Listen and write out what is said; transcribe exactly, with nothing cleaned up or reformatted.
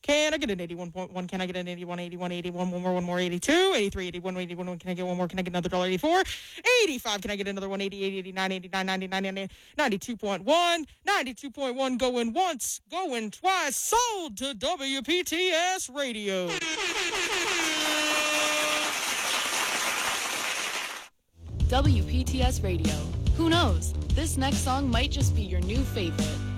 Can I get an eighty-one point one? Can I get an eighty-one, eighty-one, eighty-one, one more, one more, eighty-two, eighty-three, eighty-one, eighty-one, can I get one more? Can I get another dollar eighty-four? eighty-five, can I get another one? eighty-eight, eighty-nine, eighty-nine, ninety-nine, ninety-two point one, ninety-two point one going once, going twice, sold to W P T S Radio. W P T S Radio. Who knows? This next song might just be your new favorite.